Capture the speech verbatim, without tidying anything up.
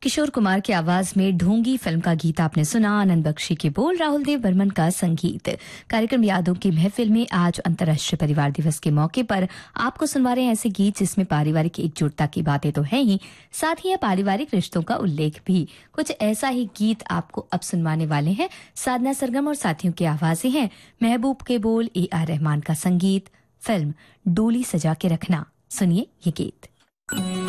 किशोर कुमार की आवाज में ढोंगी फिल्म का गीत आपने सुना। आनंद बख्शी के बोल, राहुल देव बर्मन का संगीत। कार्यक्रम यादों की महफिल में आज अंतर्राष्ट्रीय परिवार दिवस के मौके पर आपको सुनवा रहे हैं ऐसे गीत जिसमें पारिवारिक एकजुटता की बातें तो हैं ही, साथ ही पारिवारिक रिश्तों का उल्लेख भी। कुछ ऐसा ही गीत आपको अब सुनवाने वाले हैं। साधना सरगम और साथियों की आवाजें हैं। महबूब के बोल, ए आर रहमान का संगीत, फिल्म डोली सजा के रखना। सुनिए ये गीत।